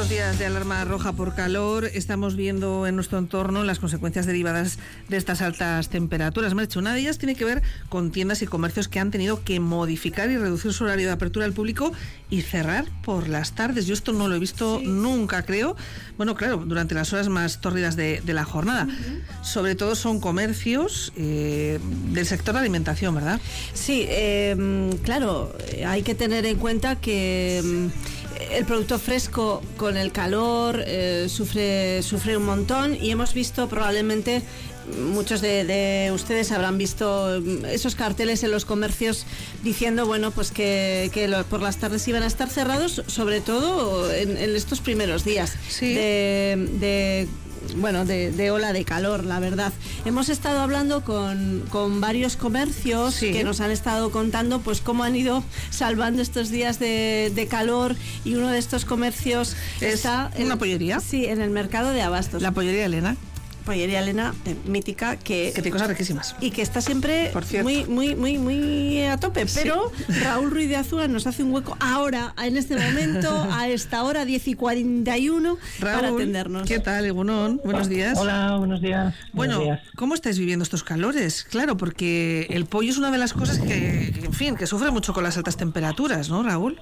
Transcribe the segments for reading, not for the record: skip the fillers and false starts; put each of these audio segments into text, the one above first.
estos días de alarma roja por calor estamos viendo en nuestro entorno las consecuencias derivadas de estas altas temperaturas. Merche, una de ellas tiene que ver con tiendas y comercios que han tenido que modificar y reducir su horario de apertura al público y cerrar por las tardes. Yo esto no lo he visto nunca, creo. Bueno, claro, durante las horas más tórridas de la jornada. Sobre todo son comercios del sector de alimentación, ¿verdad? Sí, claro, hay que tener en cuenta que el producto fresco con el calor sufre un montón, y hemos visto probablemente, muchos de ustedes habrán visto esos carteles en los comercios diciendo, bueno, pues que por las tardes iban a estar cerrados, sobre todo en estos primeros días de ola de calor, la verdad. Hemos estado hablando con varios comercios que nos han estado contando pues cómo han ido salvando estos días de calor, y uno de estos comercios está una pollería. Sí, en el mercado de abastos. La pollería Elena. Pollería Elena, mítica, que tiene cosas riquísimas y que está siempre muy a tope, pero Raúl Ruiz de Azúa nos hace un hueco ahora, en este momento, a esta hora 10:41, para atendernos. ¿Qué tal, Egunon? Buenos días. Hola, buenos días. Bueno, buenos días. ¿Cómo estáis viviendo estos calores? Claro, porque el pollo es una de las cosas que sufre mucho con las altas temperaturas, ¿no, Raúl?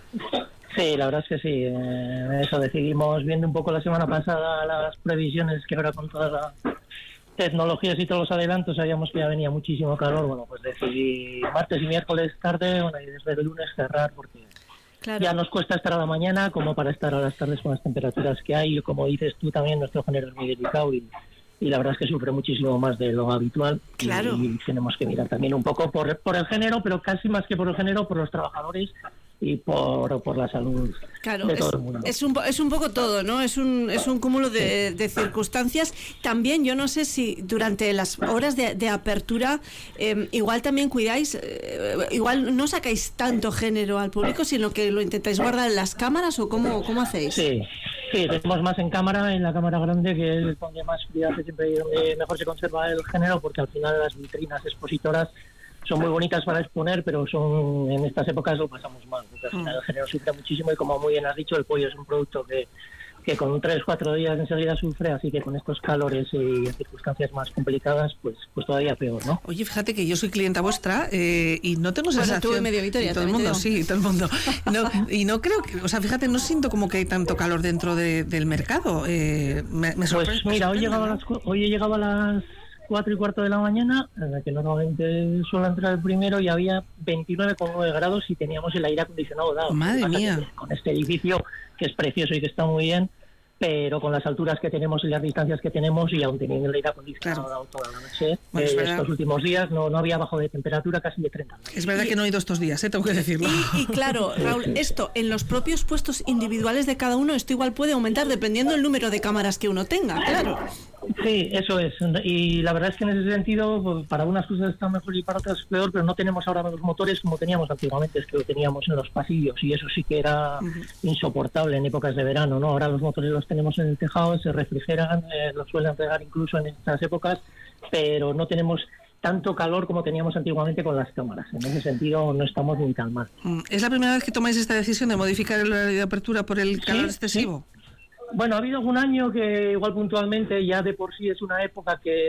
Sí, la verdad es que sí. Eso decidimos, viendo un poco la semana pasada las previsiones, que ahora con todas las tecnologías y todos los adelantos sabíamos que ya venía muchísimo calor. Bueno, pues decidí martes y miércoles tarde, y desde el lunes cerrar, porque ya nos cuesta estar a la mañana como para estar a las tardes con las temperaturas que hay. Y como dices tú también, nuestro género es muy delicado y la verdad es que sufre muchísimo más de lo habitual. Claro. Y tenemos que mirar también un poco por el género, pero casi más que por el género, por los trabajadores y por la salud de todo el mundo. Es un poco todo, ¿no? Es un cúmulo de circunstancias. También yo no sé si durante las horas de apertura igual también cuidáis, igual no sacáis tanto género al público, sino que lo intentáis guardar en las cámaras, o cómo hacéis. Sí, tenemos más en la cámara grande, que es donde más cuidado, siempre donde mejor se conserva el género, porque al final las vitrinas expositoras son muy bonitas para exponer, pero en estas épocas lo pasamos mal, porque al final el género sufre muchísimo, y como muy bien has dicho, el pollo es un producto que con 3-4 días enseguida sufre, así que con estos calores y circunstancias más complicadas, pues todavía peor, ¿no? Oye, fíjate que yo soy clienta vuestra y no tengo sensación... Tuve medio Vitoria, todo el mundo, sí, todo el mundo. Y no creo que... O sea, fíjate, no siento como que hay tanto calor dentro del mercado. Me sorprende. Pues mira, hoy he llegado a las 4:15 de la mañana, en la que normalmente suelo entrar el primero, y había 29,9 grados y teníamos el aire acondicionado dado. Madre mía. Con este edificio, que es precioso y que está muy bien, pero con las alturas que tenemos y las distancias que tenemos, y aún teniendo el aire acondicionado dado toda la noche, estos últimos días no había bajo de temperatura casi de 30 grados. Es verdad que no he ido estos días, tengo que decirlo. Y claro, Raúl, esto en los propios puestos individuales de cada uno, esto igual puede aumentar dependiendo del número de cámaras que uno tenga, claro. Sí, eso es. Y la verdad es que en ese sentido, pues, para unas cosas está mejor y para otras peor, pero no tenemos ahora los motores como teníamos antiguamente, es que lo teníamos en los pasillos, y eso sí que era insoportable en épocas de verano, ¿no? Ahora los motores los tenemos en el tejado, se refrigeran, los suelen regar incluso en estas épocas, pero no tenemos tanto calor como teníamos antiguamente con las cámaras. En ese sentido no estamos ni tan mal. ¿Es la primera vez que tomáis esta decisión de modificar el horario de apertura por el calor excesivo? Sí. Bueno, ha habido algún año que igual puntualmente, ya de por sí es una época que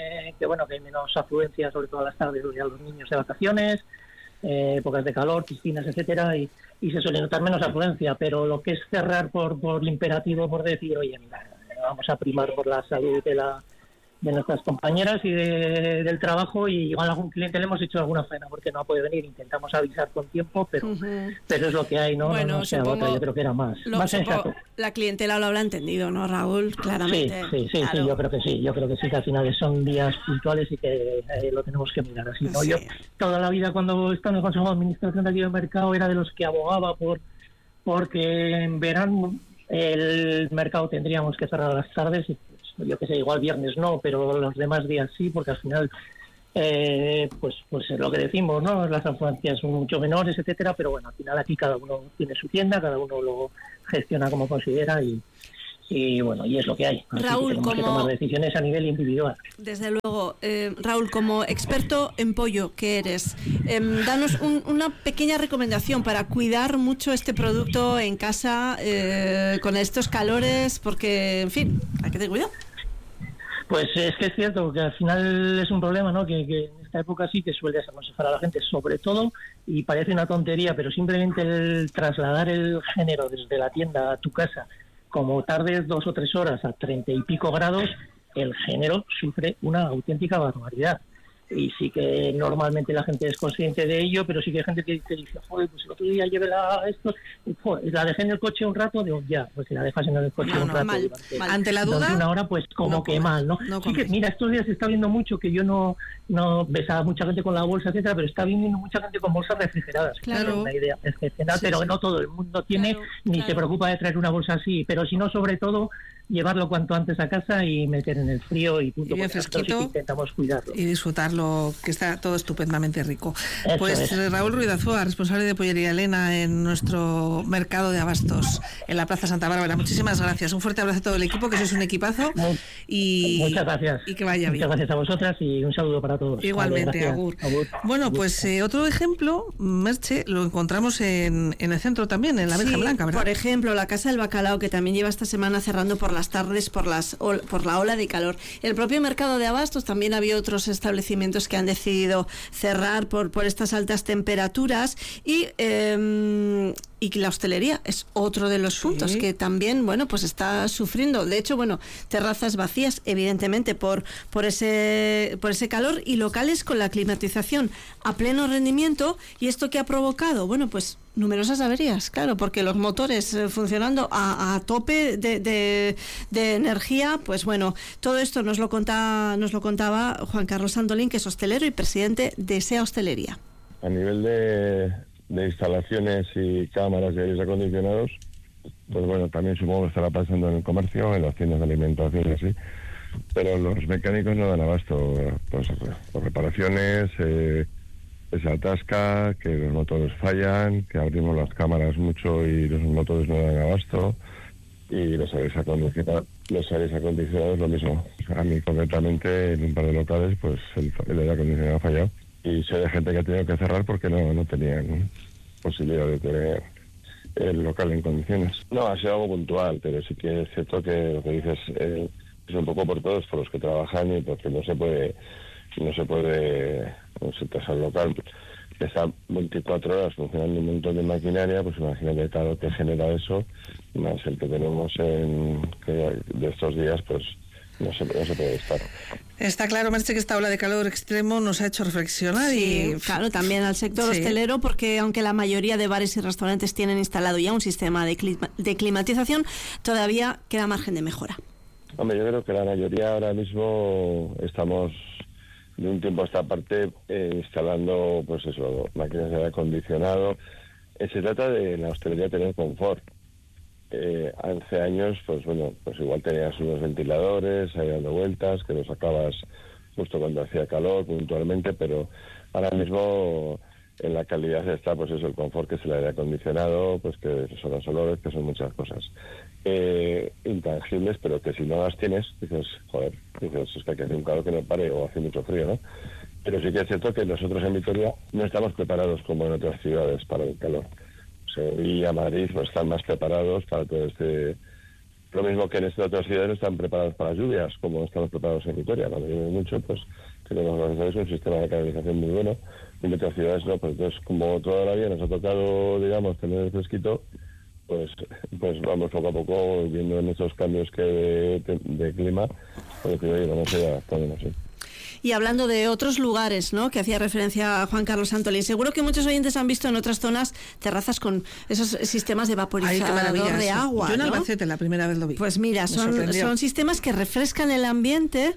hay menos afluencia, sobre todo a las tardes, a los niños de vacaciones, épocas de calor, piscinas, etcétera, y se suele notar menos afluencia, pero lo que es cerrar por imperativo, por decir, oye, mira, vamos a primar por la salud de nuestras compañeras y del trabajo, y igual a algún cliente le hemos hecho alguna faena porque no puede venir, intentamos avisar con tiempo, pero es lo que hay, ¿no? Bueno, no sea otra, yo creo que era más sensato. La clientela lo habrá entendido, ¿no, Raúl? Claramente. Sí, claro. Yo creo que sí, que al final son días puntuales y que lo tenemos que mirar así, ¿no? Sí. Yo toda la vida, cuando estaba en el Consejo de Administración de aquí del mercado, era de los que abogaba porque en verano el mercado tendríamos que cerrar a las tardes, y yo que sé, igual viernes no, pero los demás días sí, porque al final pues es lo que decimos, ¿no? Las afluencias son mucho menores, etcétera, pero bueno, al final aquí cada uno tiene su tienda, cada uno lo gestiona como considera, y y bueno, y es lo que hay. Así Raúl, que tenemos que tomar decisiones a nivel individual. Desde luego, Raúl, como experto en pollo que eres, danos una pequeña recomendación para cuidar mucho este producto en casa con estos calores, porque, en fin, hay que tener cuidado. Pues es que es cierto que al final es un problema, ¿no? Que en esta época sí que suele desaconsejar a la gente, sobre todo, y parece una tontería, pero simplemente el trasladar el género desde la tienda a tu casa, como tardes 2 o 3 horas a 30 y pico grados, el género sufre una auténtica barbaridad. Y sí que normalmente la gente es consciente de ello, pero sí que hay gente que dice, joder, pues el otro día llevé la dejé en el coche un rato, digo, ya, pues si la dejas en el coche un rato mal. Ante la duda, una hora, pues como no que comes, mal, ¿no? No sí que, mira, estos días se está viendo mucho que yo no ves a mucha gente con la bolsa, etcétera, pero está viendo mucha gente con bolsas refrigeradas. Claro. Una idea excepcional, Sí, pero sí. no todo el mundo tiene, ni se preocupa de traer una bolsa así, pero si no, sobre todo, llevarlo cuanto antes a casa y meter en el frío y punto. Y bien Nosotros fresquito, sí que intentamos cuidarlo. y disfrutarlo, que está todo estupendamente rico. Eso Pues es. Raúl Ruiz Azúa, responsable de Pollería Elena en nuestro mercado de abastos en la Plaza Santa Bárbara. Muchísimas gracias. Un fuerte abrazo a todo el equipo, que sois un equipazo. Muchas gracias. Y que vaya bien. Muchas gracias a vosotras y un saludo para todos. Igualmente, Gracias. agur. Bueno, Agur. pues otro ejemplo, Merche, lo encontramos en el centro también, en la Verja Blanca, ¿verdad? Por ejemplo, la Casa del Bacalao, que también lleva esta semana cerrando por las tardes por la ola de calor. El propio mercado de abastos, también había otros establecimientos que han decidido cerrar por estas altas temperaturas y la hostelería es otro de los puntos que también, bueno, pues está sufriendo. De hecho, bueno, terrazas vacías, evidentemente, por ese calor, y locales con la climatización a pleno rendimiento. ¿Y esto qué ha provocado? Bueno, pues numerosas averías, claro, porque los motores funcionando a tope de energía, pues bueno, todo esto nos lo contaba Juan Carlos Santolín, que es hostelero y presidente de SEA Hostelería. A nivel de instalaciones y cámaras y aires acondicionados, pues bueno, también supongo que estará pasando en el comercio, en las tiendas de alimentación y así, pero los mecánicos no dan abasto, pues por reparaciones, se atasca, que los motores fallan, que abrimos las cámaras mucho y los motores no dan abasto, y los aires acondicionados lo mismo. A mí concretamente en un par de locales pues el aire acondicionado ha fallado y sé de gente que ha tenido que cerrar porque no tenían posibilidad de tener el local en condiciones. No, ha sido algo puntual, pero sí que es cierto que lo que dices es un poco por todos, por los que trabajan y porque no se puede tras el local que está 24 horas funcionando un montón de maquinaria, pues imagínate el calor que genera eso, más el que tenemos de estos días, pues no se puede estar. Está claro, Merche, que esta ola de calor extremo nos ha hecho reflexionar Sí, y... claro, también al sector hostelero, porque aunque la mayoría de bares y restaurantes tienen instalado ya un sistema de climatización, todavía queda margen de mejora. Hombre, yo creo que la mayoría ahora mismo estamos de un tiempo a esta parte instalando, pues eso, máquinas de aire acondicionado. Se trata de la hostelería tener confort. Hace años, pues bueno, pues igual tenías unos ventiladores ahí dando vueltas, que los sacabas justo cuando hacía calor, puntualmente, pero ahora mismo en la calidad está, pues eso, el confort, que es el aire acondicionado, pues que son los olores, que son muchas cosas intangibles, pero que si no las tienes, dices, es que hace un calor que no pare o hace mucho frío, ¿no? Pero sí que es cierto que nosotros en Vitoria no estamos preparados como en otras ciudades para el calor. Sevilla, Madrid, pues están más preparados para todo lo mismo que en estas otras ciudades no están preparados para las lluvias, como estamos preparados en Vitoria. Cuando llueve mucho, pues tenemos, gracias a Dios, un sistema de canalización muy bueno, y en otras ciudades no. Pues entonces, como toda la vida nos ha tocado, digamos, tener el fresquito, pues vamos poco a poco viendo en esos cambios de clima, pues vamos a ir adaptándonos, sí. Y hablando de otros lugares, ¿no?, que hacía referencia a Juan Carlos Santolín, seguro que muchos oyentes han visto en otras zonas terrazas con esos sistemas de vaporizador de agua. Yo en ¿no? Albacete la primera vez lo vi. Pues mira, son sistemas que refrescan el ambiente.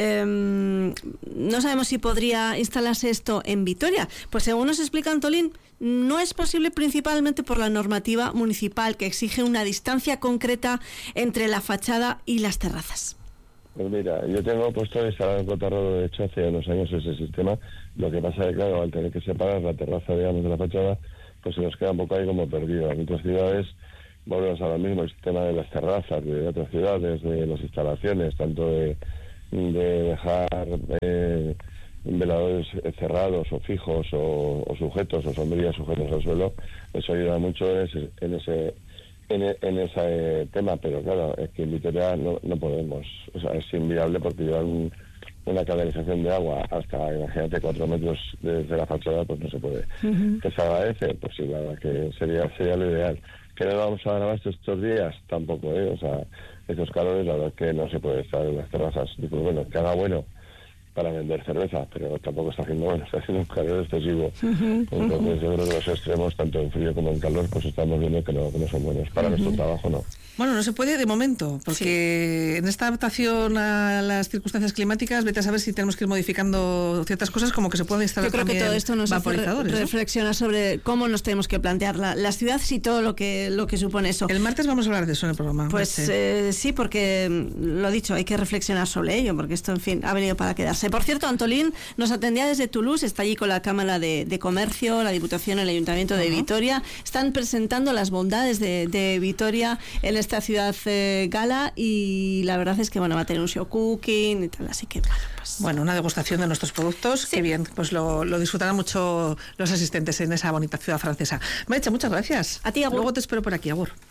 No sabemos si podría instalarse esto en Vitoria. Pues según nos explica Antolín, no es posible, principalmente por la normativa municipal, que exige una distancia concreta entre la fachada y las terrazas. Pues mira, yo tengo puesto instalado en Cotarrodo, de hecho, hace unos años ese sistema. Lo que pasa es que, claro, al tener que separar la terraza, digamos, de la fachada, pues se nos queda un poco ahí como perdido. En otras ciudades volvemos a lo mismo, el tema de las terrazas de otras ciudades, de las instalaciones, tanto de dejar veladores cerrados o fijos o sujetos o sombrillas sujetas al suelo. Eso ayuda mucho en ese tema, pero claro, es que en Vitoria no podemos, o sea, es inviable porque llevar una canalización de agua hasta, imagínate, 4 metros desde la fachada, pues no se puede. ¿Que se agradece? Pues sí, la verdad que sería lo ideal. ¿Que no vamos a dar abasto estos días? Tampoco, o sea, estos calores, la verdad que no se puede estar en las terrazas. Y pues bueno, que haga bueno para vender cerveza, pero tampoco está haciendo bueno, está haciendo un calor excesivo. Entonces yo creo que los extremos, tanto en frío como en calor, pues estamos viendo que no son buenos. Para nuestro trabajo no. Bueno, no se puede de momento, porque en esta adaptación a las circunstancias climáticas, vete a saber si tenemos que ir modificando ciertas cosas, como que se pueden instalar también vaporizadores. Yo creo que todo esto nos hace reflexionar sobre cómo nos tenemos que plantear las ciudades y todo lo que supone eso. El martes vamos a hablar de eso en el programa. Pues sí, porque lo dicho, hay que reflexionar sobre ello, porque esto, en fin, ha venido para quedarse. Por cierto, Antolín nos atendía desde Toulouse, está allí con la Cámara de Comercio, la Diputación, el Ayuntamiento de Vitoria. Están presentando las bondades de Vitoria en esta ciudad gala, y la verdad es que bueno, va a tener un show cooking y tal, así que bueno, pues... Bueno, una degustación de nuestros productos, sí. Qué bien, pues lo disfrutarán mucho los asistentes en esa bonita ciudad francesa. Meritxell, muchas gracias. A ti, Agur. Luego te espero por aquí, Agur.